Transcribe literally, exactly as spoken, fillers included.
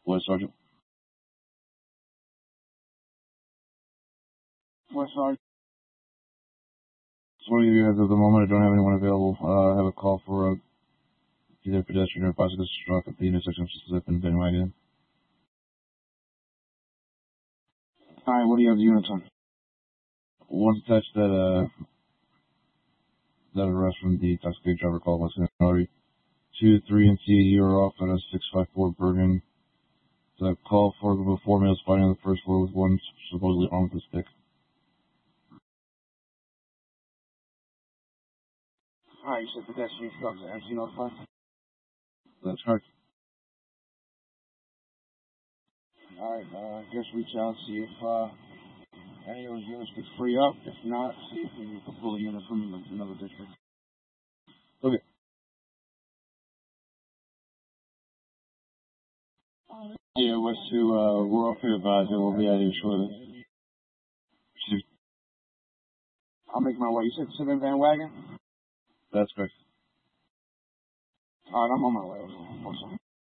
What, Sergeant? What, Sergeant? It's one of you guys at the moment. I don't have anyone available. Uh, I have a call for a, either a pedestrian or a bicycle struck at the intersection of Slip and Van Wagen. Alright, what do you have the units on? One attached that, uh, that arrest from the intoxicated driver called West Hillary. Two, three, and C, you are off at a six five four Bergen. The call for four males fighting on the first floor with one supposedly armed with a stick. Alright, you said pedestrian drugs are empty notified? That's correct. Alright, uh, just reach out, see if, uh, any of those units could free up. If not, see if we can pull a unit from another district. Okay. Yeah, West two, uh, we're off here advising. We'll be out here shortly. I'll make my way. You said Seven Van Wagon? That's correct. Alright, I'm on my way.